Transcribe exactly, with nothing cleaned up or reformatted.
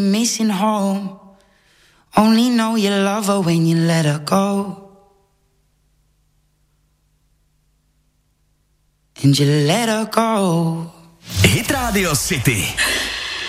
Missing home. Only know you love her when you let her go. And you let her go. Hit Radio City.